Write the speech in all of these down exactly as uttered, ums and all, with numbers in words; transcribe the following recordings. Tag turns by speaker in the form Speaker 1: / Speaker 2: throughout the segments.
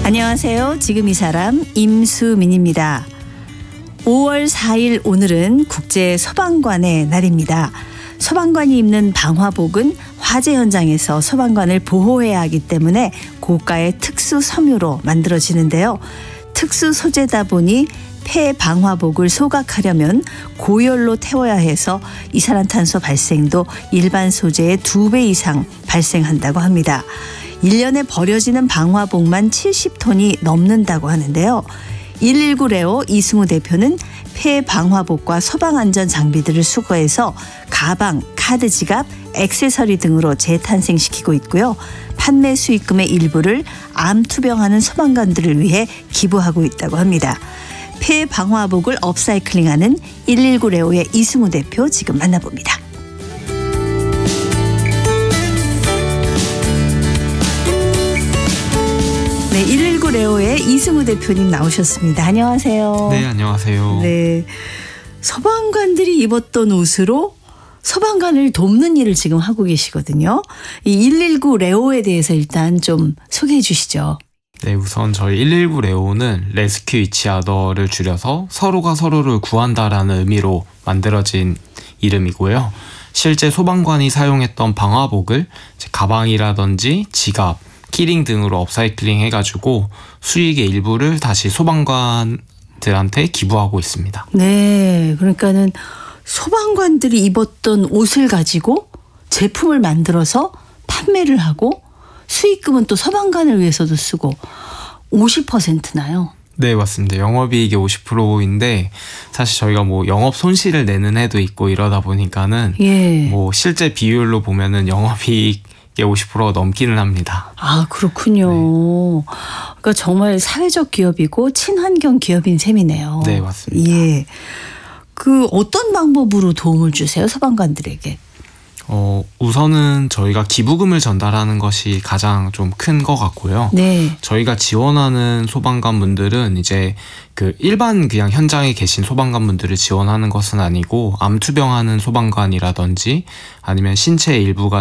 Speaker 1: 안녕하세요. 지금 이 사람 임수민입니다. 오월 사일 오늘은 국제 소방관의 날입니다. 소방관이 입는 방화복은 화재 현장에서 소방관을 보호해야 하기 때문에 고가의 특수 섬유로 만들어지는데요. 특수 소재다 보니 폐 방화복을 소각하려면 고열로 태워야 해서 이산화탄소 발생도 일반 소재의 두 배 이상 발생한다고 합니다. 일 년에 버려지는 방화복만 칠십 톤이 넘는다고 하는데요. 일일구 레오 이승우 대표는 폐 방화복과 소방안전 장비들을 수거해서 가방, 카드 지갑, 액세서리 등으로 재탄생시키고 있고요. 판매 수익금의 일부를 암 투병하는 소방관들을 위해 기부하고 있다고 합니다. 폐 방화복을 업사이클링하는 일일구 레오의 이승우 대표 지금 만나봅니다. 네, 일일구 레오의 이승우 대표님 나오셨습니다. 안녕하세요.
Speaker 2: 네, 안녕하세요.
Speaker 1: 네, 소방관들이 입었던 옷으로 소방관을 돕는 일을 지금 하고 계시거든요. 이 일일구 레오에 대해서 일단 좀 소개해 주시죠.
Speaker 2: 네, 우선 저희 일일구 레오는 레스큐 이치 아더를 줄여서 서로가 서로를 구한다라는 의미로 만들어진 이름이고요. 실제 소방관이 사용했던 방화복을 가방이라든지 지갑, 키링 등으로 업사이클링 해가지고 수익의 일부를 다시 소방관들한테 기부하고 있습니다.
Speaker 1: 네, 그러니까는 소방관들이 입었던 옷을 가지고 제품을 만들어서 판매를 하고 수익금은 또 소방관을 위해서도 쓰고 오십 퍼센트나요?
Speaker 2: 네, 맞습니다. 영업이익의 오십 퍼센트인데 사실 저희가 뭐 영업 손실을 내는 해도 있고 이러다 보니까는
Speaker 1: 예.
Speaker 2: 뭐 실제 비율로 보면은 영업이익 오십 퍼센트가 넘기는 합니다.
Speaker 1: 아, 그렇군요. 네. 그러니까 정말 사회적 기업이고 친환경 기업인 셈이네요.
Speaker 2: 네, 맞습니다.
Speaker 1: 예. 그 어떤 방법으로 도움을 주세요, 소방관들에게?
Speaker 2: 어, 우선은 저희가 기부금을 전달하는 것이 가장 좀 큰 것 같고요.
Speaker 1: 네.
Speaker 2: 저희가 지원하는 소방관 분들은 이제 그 일반 그냥 현장에 계신 소방관 분들을 지원하는 것은 아니고 암투병하는 소방관이라든지 아니면 신체 일부가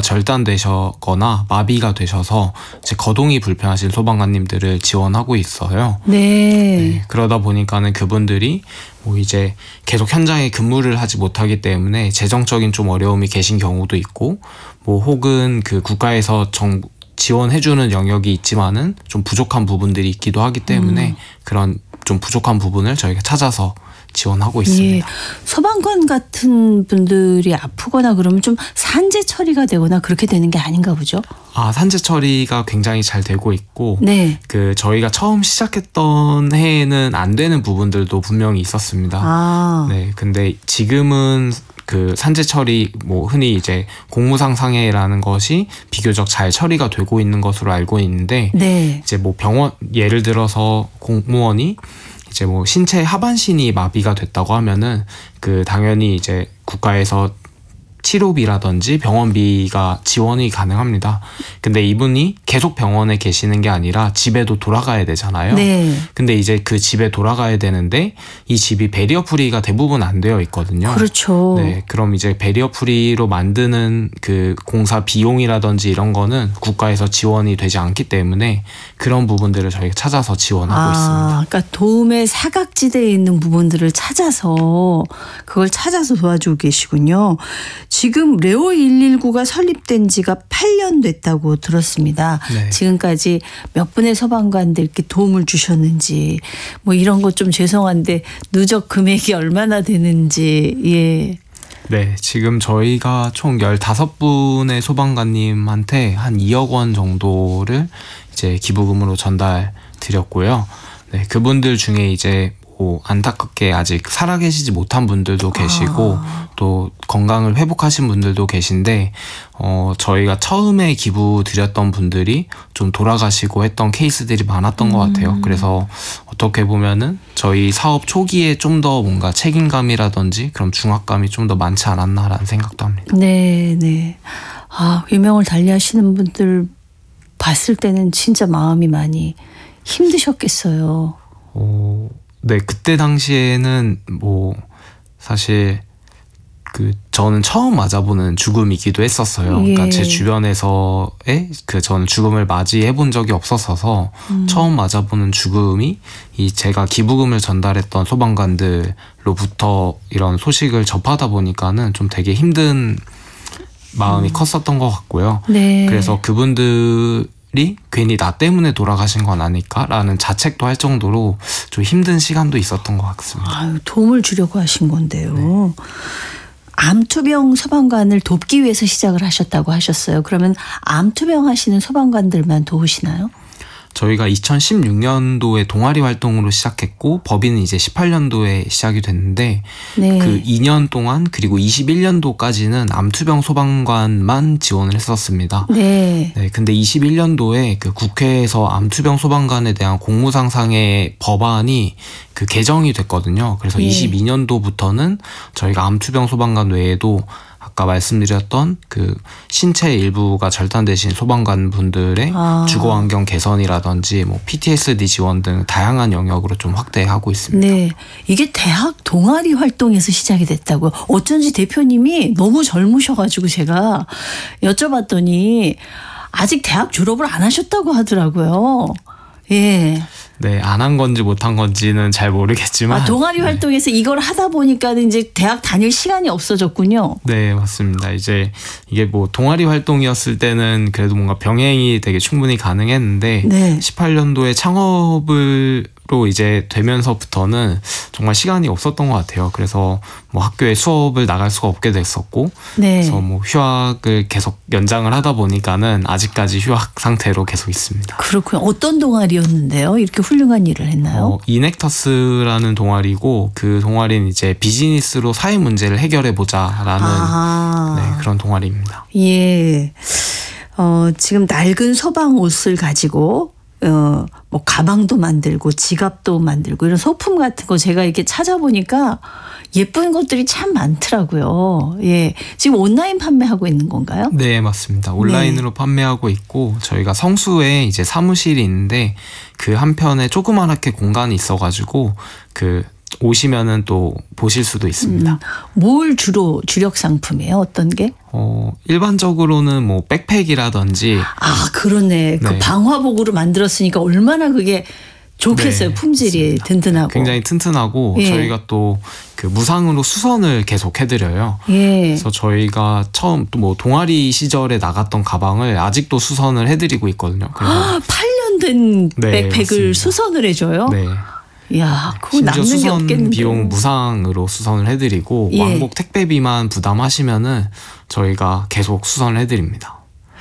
Speaker 2: 절단되셨거나 마비가 되셔서 이제 거동이 불편하신 소방관님들을 지원하고 있어요.
Speaker 1: 네.
Speaker 2: 네. 그러다 보니까는 그분들이 뭐 이제 계속 현장에 근무를 하지 못하기 때문에 재정적인 좀 어려움이 계신 경우도 있고 뭐 혹은 그 국가에서 정 지원해주는 영역이 있지만은 좀 부족한 부분들이 있기도 하기 때문에 음. 그런 좀 부족한 부분을 저희가 찾아서 지원하고 있습니다.
Speaker 1: 예. 소방관 같은 분들이 아프거나 그러면 좀 산재 처리가 되거나 그렇게 되는 게 아닌가 보죠?
Speaker 2: 아, 산재 처리가 굉장히 잘 되고 있고
Speaker 1: 네.
Speaker 2: 그 저희가 처음 시작했던 해에는 안 되는 부분들도 분명히 있었습니다.
Speaker 1: 아.
Speaker 2: 네, 근데 지금은 그 산재 처리 뭐 흔히 이제 공무상 상해라는 것이 비교적 잘 처리가 되고 있는 것으로 알고 있는데
Speaker 1: 네.
Speaker 2: 이제 뭐 병원 예를 들어서 공무원이 이제 뭐 신체 하반신이 마비가 됐다고 하면은 그 당연히 이제 국가에서 치료비라든지 병원비가 지원이 가능합니다. 근데 이분이 계속 병원에 계시는 게 아니라 집에도 돌아가야 되잖아요.
Speaker 1: 네.
Speaker 2: 근데 이제 그 집에 돌아가야 되는데 이 집이 베리어 프리가 대부분 안 되어 있거든요.
Speaker 1: 그렇죠.
Speaker 2: 네, 그럼 이제 베리어 프리로 만드는 그 공사 비용이라든지 이런 거는 국가에서 지원이 되지 않기 때문에 그런 부분들을 저희가 찾아서 지원하고
Speaker 1: 아,
Speaker 2: 있습니다.
Speaker 1: 그러니까 도움의 사각지대에 있는 부분들을 찾아서 그걸 찾아서 도와주고 계시군요. 지금 레오 일일구가 설립된 지가 팔 년 됐다고 들었습니다.
Speaker 2: 네.
Speaker 1: 지금까지 몇 분의 소방관들께 도움을 주셨는지 뭐 이런 것 좀 죄송한데 누적 금액이 얼마나 되는지. 예.
Speaker 2: 네, 지금 저희가 총 열다섯 분의 소방관님한테 한 이억 원 정도를 이제 기부금으로 전달 드렸고요. 네, 그분들 중에 이제 뭐 안타깝게 아직 살아계시지 못한 분들도 계시고
Speaker 1: 아.
Speaker 2: 또 건강을 회복하신 분들도 계신데 어 저희가 처음에 기부 드렸던 분들이 좀 돌아가시고 했던 케이스들이 많았던 음. 것 같아요. 그래서 어떻게 보면은 저희 사업 초기에 좀 더 뭔가 책임감이라든지 그런 중압감이 좀 더 많지 않았나라는 생각도 합니다.
Speaker 1: 네, 네. 아, 유명을 달리하시는 분들 봤을 때는 진짜 마음이 많이 힘드셨겠어요.
Speaker 2: 어, 네, 그때 당시에는 뭐 사실 그 저는 처음 맞아보는 죽음이기도 했었어요.
Speaker 1: 예.
Speaker 2: 그러니까 제 주변에서의 그 저는 죽음을 맞이해 본 적이 없었어서
Speaker 1: 음.
Speaker 2: 처음 맞아보는 죽음이 이 제가 기부금을 전달했던 소방관들로부터 이런 소식을 접하다 보니까는 좀 되게 힘든 마음이 음. 컸었던 것 같고요.
Speaker 1: 네.
Speaker 2: 그래서 그분들이 괜히 나 때문에 돌아가신 건 아닐까라는 자책도 할 정도로 좀 힘든 시간도 있었던 것 같습니다.
Speaker 1: 아유, 도움을 주려고 하신 건데요.
Speaker 2: 네.
Speaker 1: 암투병 소방관을 돕기 위해서 시작을 하셨다고 하셨어요. 그러면 암투병 하시는 소방관들만 도우시나요?
Speaker 2: 저희가 이천십육 년도에 동아리 활동으로 시작했고 법인은 이제 십팔 년도에 시작이 됐는데
Speaker 1: 네.
Speaker 2: 그 이 년 동안 그리고 이십일 년도까지는 암투병 소방관만 지원을 했었습니다.
Speaker 1: 네.
Speaker 2: 네, 근데 이십일 년도에 그 국회에서 암투병 소방관에 대한 공무상상의 법안이 그 개정이 됐거든요. 그래서
Speaker 1: 예.
Speaker 2: 이십이 년도부터는 저희가 암투병 소방관 외에도 아까 말씀드렸던 그 신체 일부가 절단되신 소방관 분들의
Speaker 1: 아.
Speaker 2: 주거 환경 개선이라든지 뭐 피티에스디 지원 등 다양한 영역으로 좀 확대하고 있습니다.
Speaker 1: 네. 이게 대학 동아리 활동에서 시작이 됐다고요. 어쩐지 대표님이 너무 젊으셔가지고 제가 여쭤봤더니 아직 대학 졸업을 안 하셨다고 하더라고요. 예.
Speaker 2: 네, 안 한 건지 못 한 건지는 잘 모르겠지만.
Speaker 1: 아, 동아리
Speaker 2: 네.
Speaker 1: 활동에서 이걸 하다 보니까 이제 대학 다닐 시간이 없어졌군요.
Speaker 2: 네, 맞습니다. 이제 이게 뭐 동아리 활동이었을 때는 그래도 뭔가 병행이 되게 충분히 가능했는데
Speaker 1: 네.
Speaker 2: 십팔 년도에 창업을 로 이제 되면서부터는 정말 시간이 없었던 것 같아요. 그래서 뭐 학교에 수업을 나갈 수가 없게 됐었고,
Speaker 1: 네.
Speaker 2: 그래서 뭐 휴학을 계속 연장을 하다 보니까는 아직까지 휴학 상태로 계속 있습니다.
Speaker 1: 그렇군요. 어떤 동아리였는데요? 이렇게 훌륭한 일을 했나요?
Speaker 2: 어, 이넥터스라는 동아리고 그 동아리는 이제 비즈니스로 사회 문제를 해결해 보자라는
Speaker 1: 아.
Speaker 2: 네, 그런 동아리입니다.
Speaker 1: 예. 어, 지금 낡은 소방 옷을 가지고 어, 뭐 가방도 만들고 지갑도 만들고 이런 소품 같은 거 제가 이렇게 찾아보니까 예쁜 것들이 참 많더라고요. 예. 지금 온라인 판매하고 있는 건가요?
Speaker 2: 네, 맞습니다. 온라인으로 네. 판매하고 있고 저희가 성수에 이제 사무실이 있는데 그 한편에 조그맣게 공간이 있어가지고 그 오시면은 또 보실 수도 있습니다.
Speaker 1: 음, 뭘 주로 주력 상품이에요? 어떤 게?
Speaker 2: 어, 일반적으로는 뭐 백팩이라든지.
Speaker 1: 아, 그러네. 네. 그 방화복으로 만들었으니까 얼마나 그게 좋겠어요. 네, 품질이 맞습니다. 든든하고.
Speaker 2: 굉장히 튼튼하고 예. 저희가 또 그 무상으로 수선을 계속 해드려요.
Speaker 1: 예.
Speaker 2: 그래서 저희가 처음 또 뭐 동아리 시절에 나갔던 가방을 아직도 수선을 해드리고 있거든요. 그래서
Speaker 1: 아, 팔 년 된
Speaker 2: 네,
Speaker 1: 백팩을
Speaker 2: 맞습니다.
Speaker 1: 수선을 해줘요?
Speaker 2: 네.
Speaker 1: 야, 그거
Speaker 2: 심지어
Speaker 1: 남는 게
Speaker 2: 수선
Speaker 1: 없겠는데.
Speaker 2: 비용 무상으로 수선을 해드리고
Speaker 1: 예.
Speaker 2: 왕복 택배비만 부담하시면은 저희가 계속 수선을 해드립니다.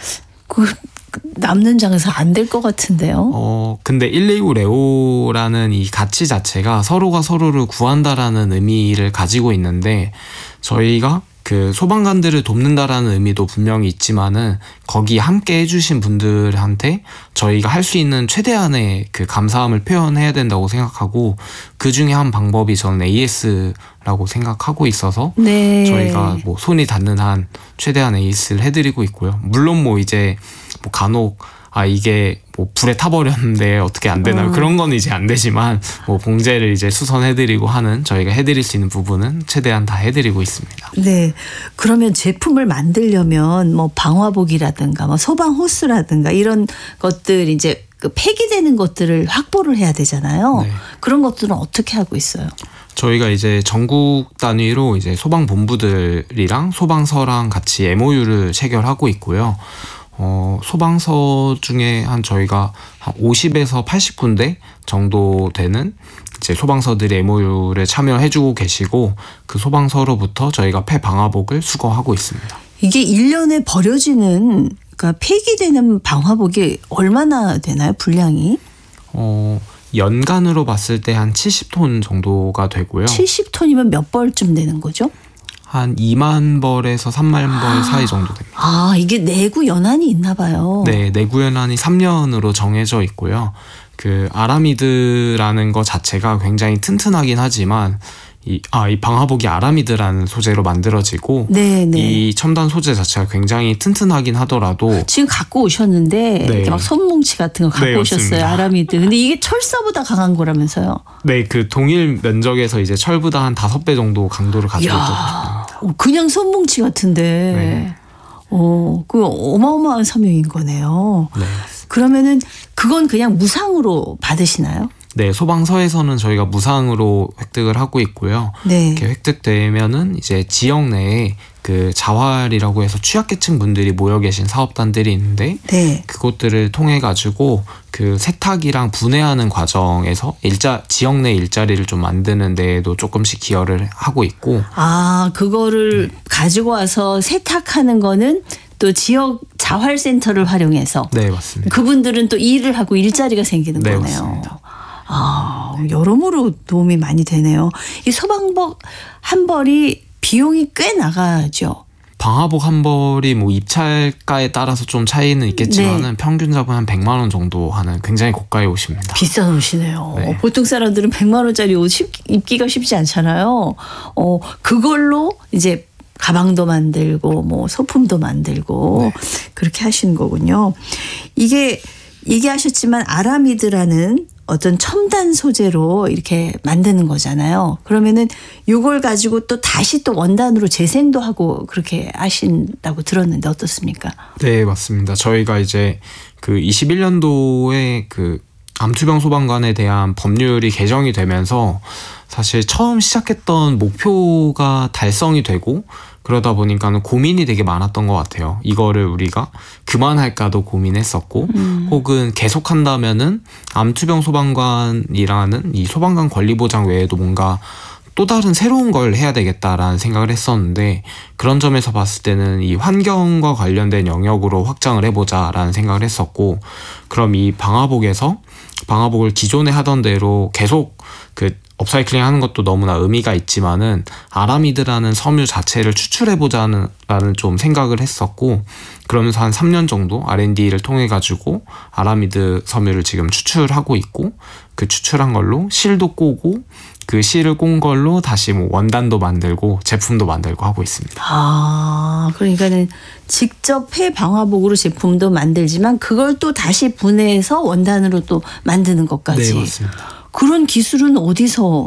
Speaker 1: 그 남는 장사 안 될 것 같은데요.
Speaker 2: 어 근데 일이구 레오라는 이 가치 자체가 서로가 서로를 구한다라는 의미를 가지고 있는데 저희가 그 소방관들을 돕는다라는 의미도 분명히 있지만은 거기 함께 해주신 분들한테 저희가 할 수 있는 최대한의 그 감사함을 표현해야 된다고 생각하고 그 중에 한 방법이 저는 에이에스라고 생각하고 있어서
Speaker 1: 네.
Speaker 2: 저희가 뭐 손이 닿는 한 최대한 에이에스를 해드리고 있고요. 물론 뭐 이제 뭐 간혹 아 이게 뭐 불에 타버렸는데 어떻게 안 되나요?
Speaker 1: 어.
Speaker 2: 그런 건 이제 안 되지만 뭐 봉제를 이제 수선해드리고 하는 저희가 해드릴 수 있는 부분은 최대한 다 해드리고 있습니다.
Speaker 1: 네, 그러면 제품을 만들려면 뭐 방화복이라든가 뭐 소방 호스라든가 이런 것들 이제 그 폐기되는 것들을 확보를 해야 되잖아요.
Speaker 2: 네.
Speaker 1: 그런 것들은 어떻게 하고 있어요?
Speaker 2: 저희가 이제 전국 단위로 이제 소방본부들이랑 소방서랑 같이 엠오유를 체결하고 있고요. 어, 소방서 중에 한 저희가 한 오십에서 팔십 군데 정도 되는 이제 소방서들이 엠오유를 참여해주고 계시고 그 소방서로부터 저희가 폐방화복을 수거하고 있습니다.
Speaker 1: 이게 일 년에 버려지는 그러니까 폐기되는 방화복이 얼마나 되나요? 분량이?
Speaker 2: 어, 연간으로 봤을 때 한 칠십 톤 정도가 되고요.
Speaker 1: 칠십 톤이면 몇 벌쯤 되는 거죠?
Speaker 2: 한 이만 벌에서 삼만 벌
Speaker 1: 아.
Speaker 2: 사이 정도 됩니다.
Speaker 1: 아, 이게 내구 연한이 있나 봐요.
Speaker 2: 네, 내구 연한이 삼 년으로 정해져 있고요. 그 아라미드라는 거 자체가 굉장히 튼튼하긴 하지만 이, 아, 이 방화복이 아라미드라는 소재로 만들어지고
Speaker 1: 네, 네.
Speaker 2: 이 첨단 소재 자체가 굉장히 튼튼하긴 하더라도
Speaker 1: 지금 갖고 오셨는데
Speaker 2: 네.
Speaker 1: 이렇게 막 손뭉치 같은 거 갖고
Speaker 2: 네,
Speaker 1: 오셨어요.
Speaker 2: 맞습니다.
Speaker 1: 아라미드. 근데 이게 철사보다 강한 거라면서요.
Speaker 2: 네, 그 동일 면적에서 이제 철보다 한 다섯 배 정도 강도를 가지고 있거든요.
Speaker 1: 그냥 손뭉치 같은데.
Speaker 2: 네.
Speaker 1: 어, 그 어마어마한 서명인 거네요.
Speaker 2: 네.
Speaker 1: 그러면은 그건 그냥 무상으로 받으시나요?
Speaker 2: 네, 소방서에서는 저희가 무상으로 획득을 하고 있고요.
Speaker 1: 네.
Speaker 2: 이렇게 획득되면은 이제 지역 내에 그 자활이라고 해서 취약계층 분들이 모여 계신 사업단들이 있는데
Speaker 1: 네.
Speaker 2: 그곳들을 통해 가지고 그 세탁이랑 분해하는 과정에서 일자 지역 내 일자리를 좀 만드는 데에도 조금씩 기여를 하고 있고.
Speaker 1: 아, 그거를 네. 가지고 와서 세탁하는 거는 또 지역 자활센터를 활용해서.
Speaker 2: 네, 맞습니다.
Speaker 1: 그분들은 또 일을 하고 일자리가 생기는
Speaker 2: 네,
Speaker 1: 거네요.
Speaker 2: 맞습니다.
Speaker 1: 아, 여러모로 도움이 많이 되네요. 이 소방복 한 벌이 비용이 꽤 나가죠.
Speaker 2: 방화복 한 벌이 뭐 입찰가에 따라서 좀 차이는 있겠지만은
Speaker 1: 네.
Speaker 2: 평균 잡은 한 백만 원 정도 하는 굉장히 고가의 옷입니다.
Speaker 1: 비싼 옷이네요.
Speaker 2: 네.
Speaker 1: 보통 사람들은 백만 원짜리 옷 입기가 쉽지 않잖아요. 어, 그걸로 이제 가방도 만들고 뭐 소품도 만들고 네. 그렇게 하시는 거군요. 이게 얘기하셨지만 아라미드라는 어떤 첨단 소재로 이렇게 만드는 거잖아요. 그러면은 이걸 가지고 또 다시 또 원단으로 재생도 하고 그렇게 하신다고 들었는데 어떻습니까?
Speaker 2: 네, 맞습니다. 저희가 이제 그 이십일 년도에 그 암투병 소방관에 대한 법률이 개정이 되면서 사실 처음 시작했던 목표가 달성이 되고 그러다 보니까는 고민이 되게 많았던 것 같아요. 이거를 우리가 그만할까도 고민했었고 음. 혹은 계속한다면은 암투병 소방관이라는 이 소방관 권리보장 외에도 뭔가 또 다른 새로운 걸 해야 되겠다라는 생각을 했었는데 그런 점에서 봤을 때는 이 환경과 관련된 영역으로 확장을 해보자라는 생각을 했었고 그럼 이 방화복에서 방화복을 기존에 하던 대로 계속 그 업사이클링 하는 것도 너무나 의미가 있지만은 아라미드라는 섬유 자체를 추출해보자는 라는 좀 생각을 했었고 그러면서 한 삼 년 정도 알앤디를 통해 가지고 아라미드 섬유를 지금 추출하고 있고 그 추출한 걸로 실도 꼬고 그 실을 꼰 걸로 다시 뭐 원단도 만들고 제품도 만들고 하고 있습니다.
Speaker 1: 아, 그러니까는 직접 폐 방화복으로 제품도 만들지만 그걸 또 다시 분해해서 원단으로 또 만드는 것까지.
Speaker 2: 네, 맞습니다.
Speaker 1: 그런 기술은 어디서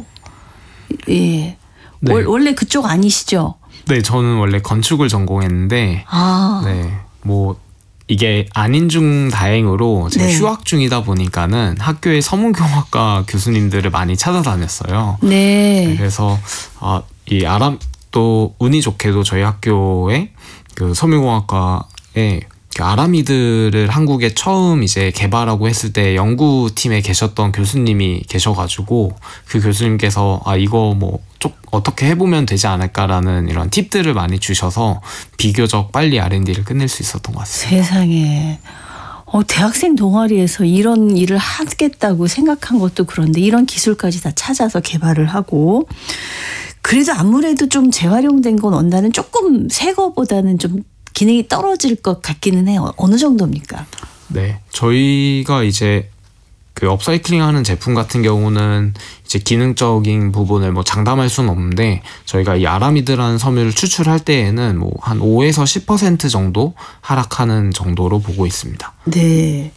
Speaker 1: 예.
Speaker 2: 네.
Speaker 1: 원래 그쪽 아니시죠?
Speaker 2: 네, 저는 원래 건축을 전공했는데
Speaker 1: 아.
Speaker 2: 네. 뭐 이게 아닌 중 다행으로 제가
Speaker 1: 네.
Speaker 2: 휴학 중이다 보니까는 학교에 서문경학과 교수님들을 많이 찾아다녔어요.
Speaker 1: 네.
Speaker 2: 그래서 아, 이 아람 또 운이 좋게도 저희 학교에 그 섬유공학과에 아라미드를 한국에 처음 이제 개발하고 했을 때 연구팀에 계셨던 교수님이 계셔가지고 그 교수님께서 아 이거 뭐 좀 어떻게 해보면 되지 않을까라는 이런 팁들을 많이 주셔서 비교적 빨리 알앤디를 끝낼 수 있었던 것 같습니다.
Speaker 1: 세상에. 어, 대학생 동아리에서 이런 일을 하겠다고 생각한 것도 그런데 이런 기술까지 다 찾아서 개발을 하고 그래도 아무래도 좀 재활용된 건 원단은 조금 새 거보다는 좀 기능이 떨어질 것 같기는 해요. 어느 정도입니까?
Speaker 2: 네, 저희가 이제 그 업사이클링 하는 제품 같은 경우는 이제 기능적인 부분을 뭐 장담할 수는 없는데 저희가 이 아라미드라는 섬유를 추출할 때에는 뭐 한 오에서 십 퍼센트 정도 하락하는 정도로 보고 있습니다.
Speaker 1: 네.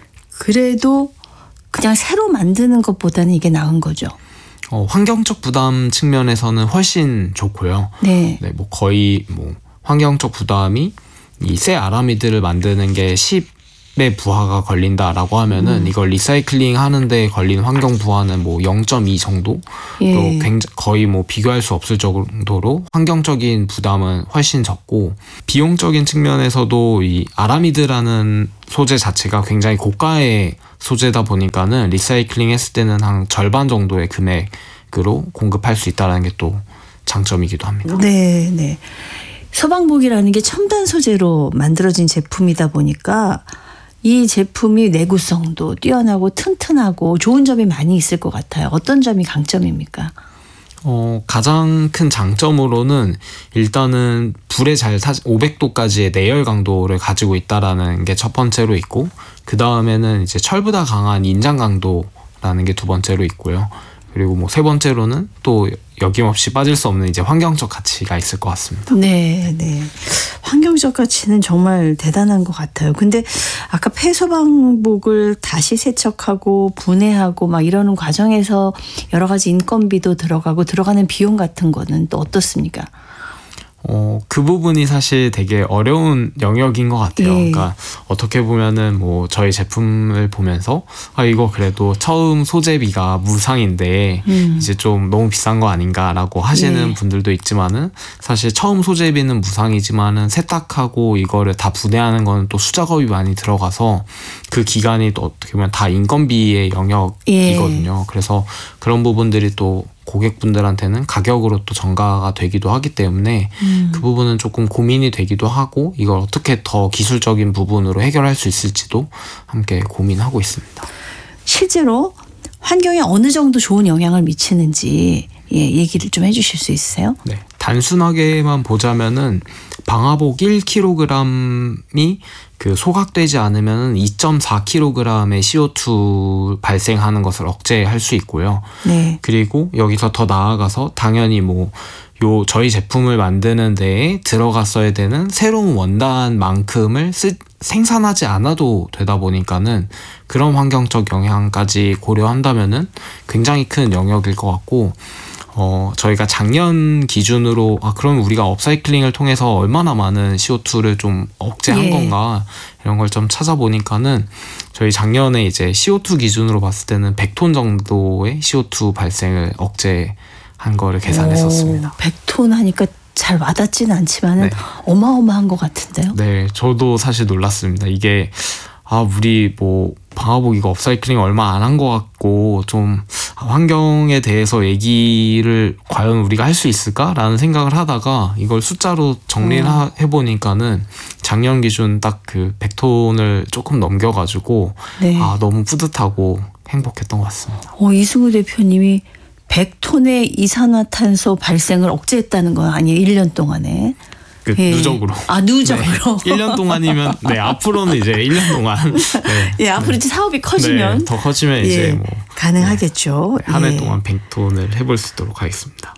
Speaker 1: 그래도 그냥 새로 만드는 것보다는 이게 나은 거죠.
Speaker 2: 어, 환경적 부담 측면에서는 훨씬 좋고요.
Speaker 1: 네.
Speaker 2: 네, 뭐 거의 뭐 환경적 부담이 이 새 아라미드를 만드는 게 십의 부하가 걸린다라고 하면은 음. 이걸 리사이클링 하는데 걸린 환경 부하는 뭐 영 점 이 정도?
Speaker 1: 예.
Speaker 2: 또 굉장히 거의 뭐 비교할 수 없을 정도로 환경적인 부담은 훨씬 적고 비용적인 측면에서도 이 아라미드라는 소재 자체가 굉장히 고가의 소재다 보니까는 리사이클링 했을 때는 한 절반 정도의 금액으로 공급할 수 있다는 게 또 장점이기도 합니다.
Speaker 1: 네, 네. 소방복이라는 게 첨단 소재로 만들어진 제품이다 보니까 이 제품이 내구성도 뛰어나고 튼튼하고 좋은 점이 많이 있을 것 같아요. 어떤 점이 강점입니까?
Speaker 2: 어, 가장 큰 장점으로는 일단은 불에 잘 타, 오백 도까지의 내열 강도를 가지고 있다라는 게 첫 번째로 있고 그 다음에는 이제 철보다 강한 인장 강도라는 게 두 번째로 있고요. 그리고 뭐 세 번째로는 또 여김없이 빠질 수 없는 이제 환경적 가치가 있을 것 같습니다.
Speaker 1: 네, 네. 환경적 가치는 정말 대단한 것 같아요. 근데 아까 폐소방복을 다시 세척하고 분해하고 막 이러는 과정에서 여러 가지 인건비도 들어가고 들어가는 비용 같은 거는 또 어떻습니까?
Speaker 2: 어, 그 부분이 사실 되게 어려운 영역인 것 같아요.
Speaker 1: 예.
Speaker 2: 그러니까 어떻게 보면은 뭐 저희 제품을 보면서 아, 이거 그래도 처음 소재비가 무상인데
Speaker 1: 음.
Speaker 2: 이제 좀 너무 비싼 거 아닌가라고 하시는
Speaker 1: 예.
Speaker 2: 분들도 있지만은 사실 처음 소재비는 무상이지만은 세탁하고 이거를 다 분해하는 거는 또 수작업이 많이 들어가서 그 기간이 또 어떻게 보면 다 인건비의 영역이거든요.
Speaker 1: 예.
Speaker 2: 그래서 그런 부분들이 또 고객분들한테는 가격으로 또 전가가 되기도 하기 때문에
Speaker 1: 음.
Speaker 2: 그 부분은 조금 고민이 되기도 하고 이걸 어떻게 더 기술적인 부분으로 해결할 수 있을지도 함께 고민하고 있습니다.
Speaker 1: 실제로 환경에 어느 정도 좋은 영향을 미치는지 예, 얘기를 좀 해주실 수 있으세요?
Speaker 2: 네, 단순하게만 보자면은 방화복 일 킬로그램이 그 소각되지 않으면 이 점 사 킬로그램의 씨오투 발생하는 것을 억제할 수 있고요.
Speaker 1: 네.
Speaker 2: 그리고 여기서 더 나아가서 당연히 뭐 요 저희 제품을 만드는 데에 들어갔어야 되는 새로운 원단만큼을 쓰, 생산하지 않아도 되다 보니까는 그런 환경적 영향까지 고려한다면은 굉장히 큰 영역일 것 같고 어, 저희가 작년 기준으로 아 그럼 우리가 업사이클링을 통해서 얼마나 많은 씨오투를 좀 억제한
Speaker 1: 예.
Speaker 2: 건가 이런 걸 좀 찾아보니까는 저희 작년에 이제 씨오투 기준으로 봤을 때는 백 톤 정도의 씨오투 발생을 억제한 거를 계산했었습니다.
Speaker 1: 오, 백 톤 하니까 잘 와닿지는 않지만은
Speaker 2: 네.
Speaker 1: 어마어마한 것 같은데요.
Speaker 2: 네, 저도 사실 놀랐습니다. 이게 아 우리 뭐 방화복 이거 업사이클링 얼마 안 한 것 같고 좀 환경에 대해서 얘기를 과연 우리가 할 수 있을까라는 생각을 하다가 이걸 숫자로 정리를 하, 해보니까는 작년 기준 딱 그 백 톤을 조금 넘겨가지고
Speaker 1: 네.
Speaker 2: 아 너무 뿌듯하고 행복했던 것 같습니다.
Speaker 1: 어, 이승우 대표님이 백 톤의 이산화탄소 발생을 억제했다는 거 아니에요? 일 년 동안에.
Speaker 2: 그
Speaker 1: 예.
Speaker 2: 누적으로.
Speaker 1: 아, 누적으로.
Speaker 2: 네, 일 년 동안이면 네 앞으로는 이제 일 년 동안 네,
Speaker 1: 예, 앞으로 이제 사업이 커지면
Speaker 2: 네, 더 커지면
Speaker 1: 예,
Speaker 2: 이제 뭐
Speaker 1: 가능하겠죠.
Speaker 2: 한 해
Speaker 1: 예.
Speaker 2: 동안 백 톤을 해볼 수 있도록 하겠습니다.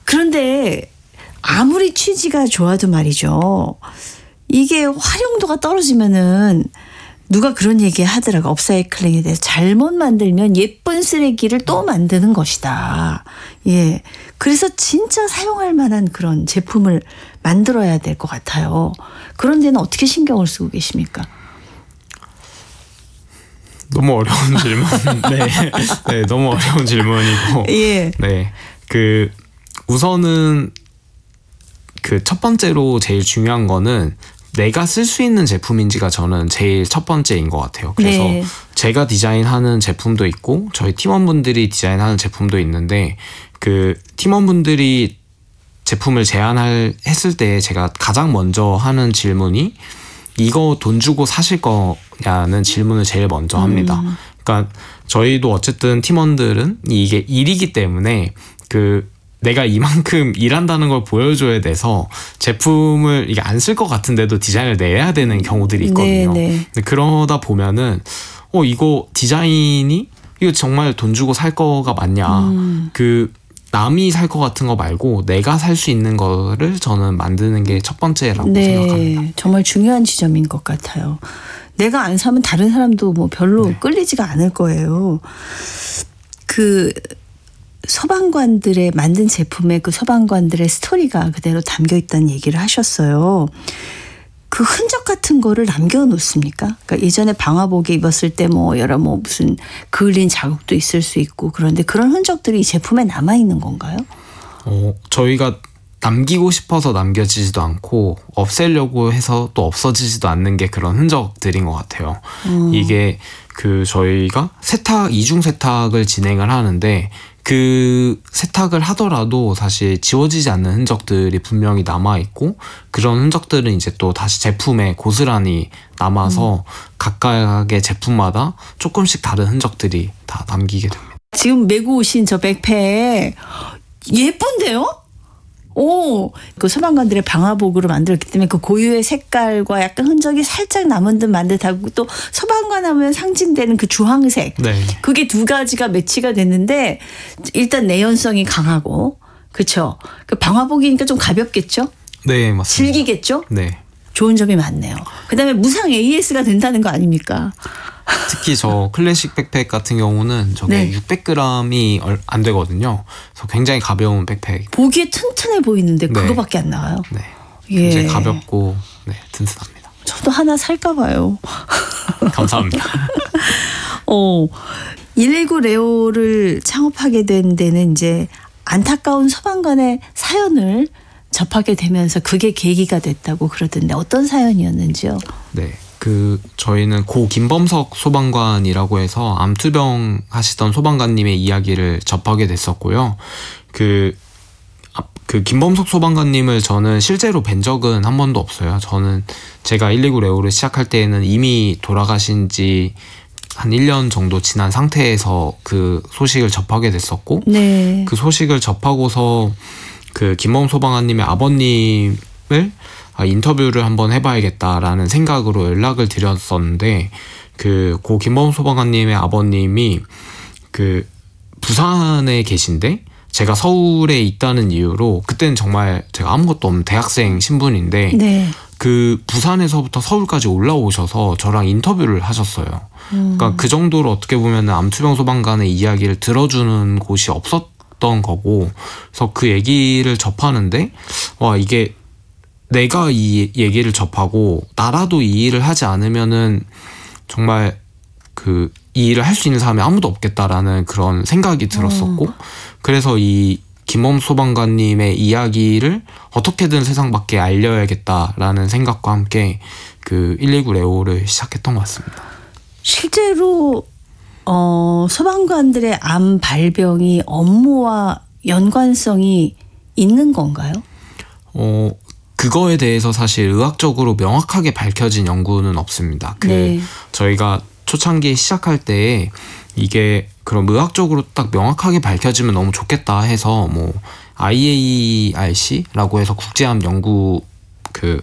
Speaker 1: 그런데 아무리 취지가 좋아도 말이죠. 이게 활용도가 떨어지면은 누가 그런 얘기 하더라고. 업사이클링에 대해서 잘못 만들면 예쁜 쓰레기를 또 만드는 것이다. 예. 그래서 진짜 사용할 만한 그런 제품을 만들어야 될 것 같아요. 그런 데는 어떻게 신경을 쓰고 계십니까?
Speaker 2: 너무 어려운 질문. 네. 네, 너무 어려운 질문이고.
Speaker 1: 예.
Speaker 2: 네. 그 우선은 그 첫 번째로 제일 중요한 거는 내가 쓸 수 있는 제품인지가 저는 제일 첫 번째인 것 같아요. 그래서
Speaker 1: 네.
Speaker 2: 제가 디자인하는 제품도 있고 저희 팀원분들이 디자인하는 제품도 있는데 그 팀원분들이 제품을 제안할 했을 때 제가 가장 먼저 하는 질문이 이거 돈 주고 사실 거냐는 질문을 제일 먼저 합니다.
Speaker 1: 음.
Speaker 2: 그러니까 저희도 어쨌든 팀원들은 이게 일이기 때문에 그 내가 이만큼 일한다는 걸 보여줘야 돼서 제품을 이게 안 쓸 것 같은데도 디자인을 내야 되는 경우들이 있거든요.
Speaker 1: 네, 네.
Speaker 2: 근데 그러다 보면은 어 이거 디자인이 이거 정말 돈 주고 살 거가 맞냐?
Speaker 1: 음.
Speaker 2: 그 남이 살 것 같은 거 말고 내가 살 수 있는 거를 저는 만드는 게 첫 번째라고
Speaker 1: 네,
Speaker 2: 생각합니다.
Speaker 1: 정말 중요한 지점인 것 같아요. 내가 안 사면 다른 사람도 뭐 별로
Speaker 2: 네.
Speaker 1: 끌리지가 않을 거예요. 그 서방관들의 만든 제품에 그 서방관들의 스토리가 그대로 담겨 있다는 얘기를 하셨어요. 그 흔적 같은 거를 남겨놓습니까? 그러니까 예전에 방화복에 입었을 때 뭐 여러 뭐 무슨 그을린 자국도 있을 수 있고 그런데 그런 흔적들이 이 제품에 남아 있는 건가요?
Speaker 2: 어, 저희가 남기고 싶어서 남겨지지도 않고 없애려고 해서 또 없어지지도 않는 게 그런 흔적들인 것 같아요.
Speaker 1: 음.
Speaker 2: 이게 그 저희가 세탁, 이중 세탁을 진행을 하는데 그 세탁을 하더라도 사실 지워지지 않는 흔적들이 분명히 남아있고 그런 흔적들은 이제 또 다시 제품에 고스란히 남아서 음. 각각의 제품마다 조금씩 다른 흔적들이 다 남기게 됩니다.
Speaker 1: 지금 메고 오신 저 백팩 예쁜데요? 오, 그 서방관들의 방화복으로 만들었기 때문에 그 고유의 색깔과 약간 흔적이 살짝 남은 듯 만 듯하고 또 서방관 하면 상징되는 그 주황색.
Speaker 2: 네.
Speaker 1: 그게 두 가지가 매치가 됐는데 일단 내연성이 강하고 그렇죠. 그 방화복이니까 좀 가볍겠죠?
Speaker 2: 네, 맞습니다.
Speaker 1: 즐기겠죠?
Speaker 2: 네.
Speaker 1: 좋은 점이 많네요. 그다음에 무상 에이에스가 된다는 거 아닙니까?
Speaker 2: 특히 저 클래식 백팩 같은 경우는 저게
Speaker 1: 네.
Speaker 2: 육백 그램이 안 되거든요. 그래서 굉장히 가벼운 백팩.
Speaker 1: 보기에 튼튼해 보이는데
Speaker 2: 네.
Speaker 1: 그거밖에 안 나와요.
Speaker 2: 네.
Speaker 1: 예.
Speaker 2: 굉장히 가볍고 네, 튼튼합니다.
Speaker 1: 저도 하나 살까 봐요.
Speaker 2: 감사합니다.
Speaker 1: 어, 일일구 레오를 창업하게 된 데는 이제 안타까운 소방관의 사연을 접하게 되면서 그게 계기가 됐다고 그러던데 어떤 사연이었는지요?
Speaker 2: 네. 그 저희는 고 김범석 소방관이라고 해서 암투병 하시던 소방관님의 이야기를 접하게 됐었고요. 그 그 김범석 소방관님을 저는 실제로 뵌 적은 한 번도 없어요. 저는 제가 일일구 레오를 시작할 때에는 이미 돌아가신 지 한 일 년 정도 지난 상태에서 그 소식을 접하게 됐었고
Speaker 1: 네.
Speaker 2: 그 소식을 접하고서 그 김범 소방관님의 아버님을 인터뷰를 한번 해봐야겠다라는 생각으로 연락을 드렸었는데 그 고 김범 소방관님의 아버님이 그 부산에 계신데 제가 서울에 있다는 이유로 그때는 정말 제가 아무것도 없는 대학생 신분인데
Speaker 1: 네.
Speaker 2: 그 부산에서부터 서울까지 올라오셔서 저랑 인터뷰를 하셨어요.
Speaker 1: 음.
Speaker 2: 그러니까 그 정도로 어떻게 보면 암투병 소방관의 이야기를 들어주는 곳이 없었던 거고, 그래서 그 얘기를 접하는데 와 이게 내가 이 얘기를 접하고 나라도 이 일을 하지 않으면은 정말 그 이 일을 할 수 있는 사람이 아무도 없겠다라는 그런 생각이 들었었고
Speaker 1: 음.
Speaker 2: 그래서 이 김범 소방관님의 이야기를 어떻게든 세상 밖에 알려야겠다라는 생각과 함께 그 일일구 레오를 시작했던 것 같습니다.
Speaker 1: 실제로 어, 소방관들의 암 발병이 업무와 연관성이 있는 건가요?
Speaker 2: 어 그거에 대해서 사실 의학적으로 명확하게 밝혀진 연구는 없습니다. 그
Speaker 1: 네.
Speaker 2: 저희가 초창기에 시작할 때에 이게 그럼 의학적으로 딱 명확하게 밝혀지면 너무 좋겠다 해서 뭐 아이에이알씨라고 해서 국제암 연구 그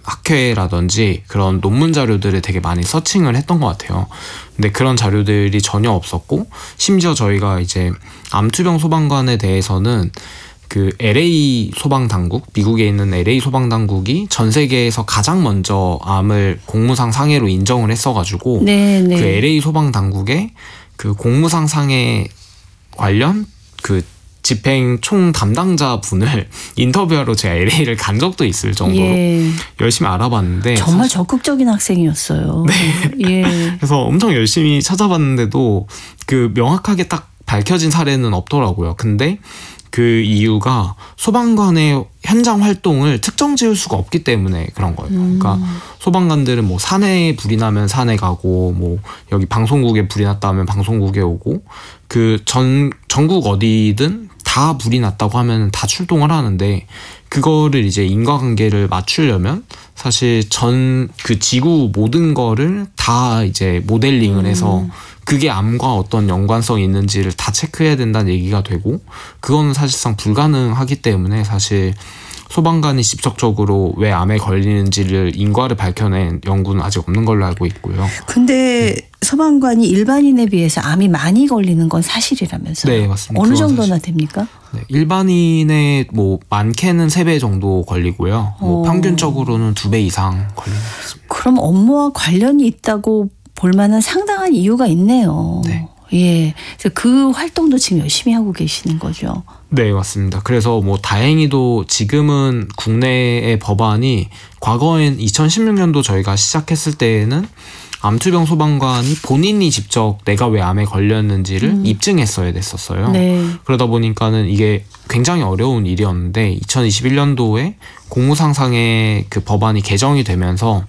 Speaker 2: 학회라든지 그런 논문 자료들을 되게 많이 서칭을 했던 것 같아요. 근데 그런 자료들이 전혀 없었고 심지어 저희가 이제 암투병 소방관에 대해서는 그 엘에이 소방당국, 미국에 있는 엘에이 소방당국이 전 세계에서 가장 먼저 암을 공무상 상해로 인정을 했어가지고
Speaker 1: 네, 네.
Speaker 2: 그 엘에이 소방당국의 그 공무상 상해 관련 그 집행 총 담당자 분을 인터뷰하러 제가 엘에이를 간 적도 있을 정도로
Speaker 1: 예.
Speaker 2: 열심히 알아봤는데
Speaker 1: 정말
Speaker 2: 사실
Speaker 1: 적극적인 학생이었어요.
Speaker 2: 네.
Speaker 1: 예.
Speaker 2: 그래서 엄청 열심히 찾아봤는데도 그 명확하게 딱 밝혀진 사례는 없더라고요. 근데 그 이유가 소방관의 현장 활동을 특정 지을 수가 없기 때문에 그런 거예요.
Speaker 1: 음.
Speaker 2: 그러니까 소방관들은 뭐 산에 불이 나면 산에 가고 뭐 여기 방송국에 불이 났다 하면 방송국에 오고 그 전 전국 어디든 다 불이 났다고 하면 다 출동을 하는데 그거를 이제 인과관계를 맞추려면 사실 전 그 지구 모든 거를 다 이제 모델링을 해서
Speaker 1: 음.
Speaker 2: 그게 암과 어떤 연관성이 있는지를 다 체크해야 된다는 얘기가 되고 그거는 사실상 불가능하기 때문에 사실 소방관이 직접적으로 왜 암에 걸리는지를 인과를 밝혀낸 연구는 아직 없는 걸로 알고 있고요.
Speaker 1: 근데 소방관이 일반인에 비해서 암이 많이 걸리는 건 사실이라면서요?
Speaker 2: 네, 맞습니다.
Speaker 1: 어느
Speaker 2: 그건
Speaker 1: 정도나
Speaker 2: 사실.
Speaker 1: 됩니까?
Speaker 2: 네, 일반인의 뭐 많게는 세 배 정도 걸리고요. 뭐
Speaker 1: 어.
Speaker 2: 평균적으로는 두 배 이상 걸리는 것 같습니다.
Speaker 1: 그럼 업무와 관련이 있다고 볼 만한 상당한 이유가 있네요.
Speaker 2: 네.
Speaker 1: 예. 그래서 그 활동도 지금 열심히 하고 계시는 거죠.
Speaker 2: 네, 맞습니다. 그래서 뭐 다행히도 지금은 국내의 법안이 과거엔 이천십육 년도 저희가 시작했을 때에는 암투병 소방관이 본인이 직접 내가 왜 암에 걸렸는지를
Speaker 1: 음.
Speaker 2: 입증했어야 됐었어요.
Speaker 1: 네.
Speaker 2: 그러다 보니까는 이게 굉장히 어려운 일이었는데 이천이십일 년도에 공무상상의 그 법안이 개정이 되면서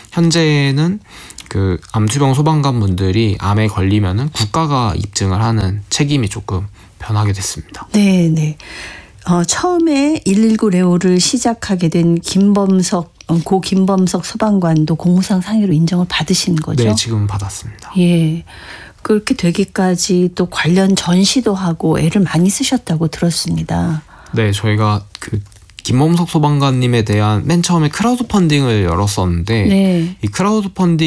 Speaker 2: 현재는 그 암투병 소방관 분들이 암에 걸리면은 국가가 입증을 하는 책임이 조금 변하게 됐습니다.
Speaker 1: 네, 네. 어, 처음에 일일구 레오를 시작하게 된 김범석 어, 고 김범석 소방관도 공무상 상해로 인정을 받으신 거죠?
Speaker 2: 네, 지금 받았습니다.
Speaker 1: 예. 그렇게 되기까지 또 관련 전시도 하고 애를 많이 쓰셨다고 들었습니다.
Speaker 2: 네, 저희가 그 김범석 소방관님에 대한 맨 처음에 크라우드 펀딩을 열었었는데
Speaker 1: 네.
Speaker 2: 이 크라우드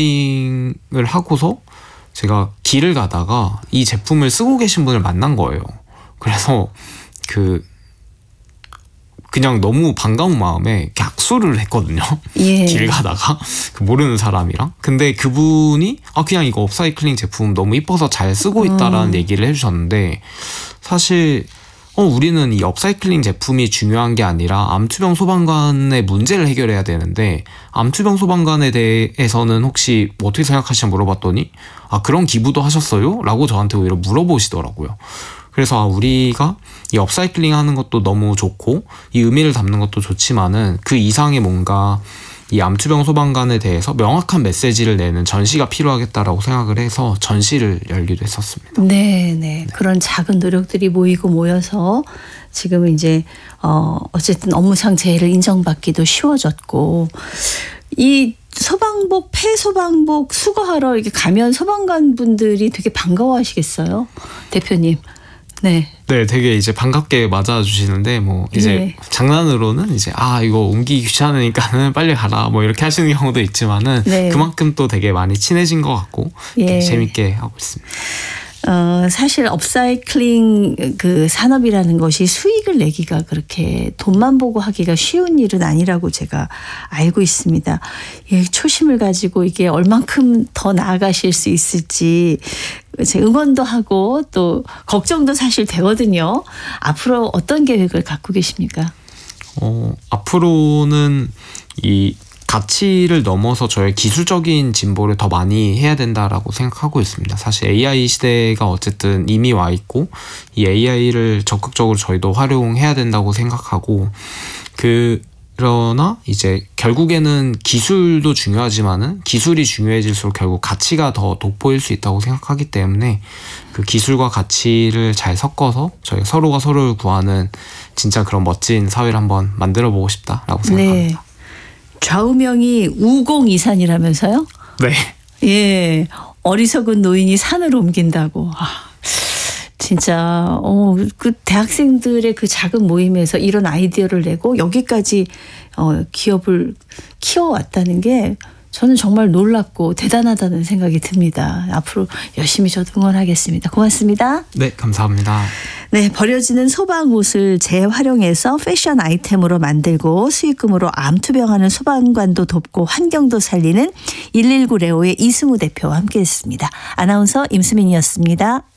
Speaker 2: 펀딩을 하고서 제가 길을 가다가 이 제품을 쓰고 계신 분을 만난 거예요. 그래서 그 그냥 너무 반가운 마음에 악수를 했거든요.
Speaker 1: 예.
Speaker 2: 길 가다가 그 모르는 사람이랑. 근데 그분이 아 그냥 이거 업사이클링 제품 너무 이뻐서 잘 쓰고 있다라는
Speaker 1: 어.
Speaker 2: 얘기를 해주셨는데 사실 어, 우리는 이 업사이클링 제품이 중요한 게 아니라 암투병 소방관의 문제를 해결해야 되는데 암투병 소방관에 대해서는 혹시 뭐 어떻게 생각하시냐 물어봤더니 아 그런 기부도 하셨어요? 라고 저한테 오히려 물어보시더라고요. 그래서 아, 우리가 이 업사이클링 하는 것도 너무 좋고 이 의미를 담는 것도 좋지만은 그 이상의 뭔가 이 암투병 소방관에 대해서 명확한 메시지를 내는 전시가 필요하겠다라고 생각을 해서 전시를 열기도 했었습니다.
Speaker 1: 네, 네. 그런 작은 노력들이 모이고 모여서 지금은 이제 어 어쨌든 업무상 재해를 인정받기도 쉬워졌고 이 소방복, 폐소방복 수거하러 이렇게 가면 소방관 분들이 되게 반가워하시겠어요, 대표님. 네.
Speaker 2: 네, 되게 이제 반갑게 맞아주시는데 뭐 이제
Speaker 1: 예.
Speaker 2: 장난으로는 이제 아 이거 옮기기 귀찮으니까는 빨리 가라 뭐 이렇게 하시는 경우도 있지만은
Speaker 1: 네.
Speaker 2: 그만큼 또 되게 많이 친해진 것 같고
Speaker 1: 예.
Speaker 2: 재밌게 하고 있습니다.
Speaker 1: 어, 사실 업사이클링 그 산업이라는 것이 수익을 내기가 그렇게 돈만 보고 하기가 쉬운 일은 아니라고 제가 알고 있습니다. 예, 초심을 가지고 이게 얼만큼 더 나아가실 수 있을지 제 응원도 하고 또 걱정도 사실 되거든요. 앞으로 어떤 계획을 갖고 계십니까?
Speaker 2: 어, 앞으로는 이 가치를 넘어서 저의 기술적인 진보를 더 많이 해야 된다라고 생각하고 있습니다. 사실 에이아이 시대가 어쨌든 이미 와 있고 이 에이아이를 적극적으로 저희도 활용해야 된다고 생각하고 그 그러나 이제 결국에는 기술도 중요하지만은 기술이 중요해질수록 결국 가치가 더 돋보일 수 있다고 생각하기 때문에 그 기술과 가치를 잘 섞어서 저희 서로가 서로를 구하는 진짜 그런 멋진 사회를 한번 만들어 보고 싶다라고 생각합니다.
Speaker 1: 네. 좌우명이 우공이산이라면서요?
Speaker 2: 네.
Speaker 1: 예. 어리석은 노인이 산을 옮긴다고. 아, 진짜 어, 그 대학생들의 그 작은 모임에서 이런 아이디어를 내고 여기까지 어, 기업을 키워왔다는 게 저는 정말 놀랍고 대단하다는 생각이 듭니다. 앞으로 열심히 저도 응원하겠습니다. 고맙습니다.
Speaker 2: 네, 감사합니다.
Speaker 1: 네, 버려지는 소방옷을 재활용해서 패션 아이템으로 만들고 수익금으로 암투병하는 소방관도 돕고 환경도 살리는 일일구 레오의 이승우 대표와 함께했습니다. 아나운서 임수민이었습니다.